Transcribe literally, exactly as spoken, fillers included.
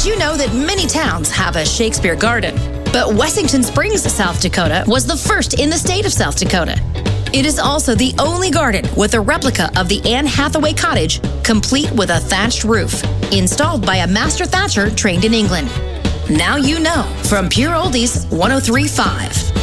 you know that many towns have a Shakespeare Garden? But Wessington Springs, South Dakota was the first in the state of South Dakota. It is also the only garden with a replica of the Anne Hathaway cottage, complete with a thatched roof, installed by a master thatcher trained in England. Now you know from Pure Oldies one oh three point five.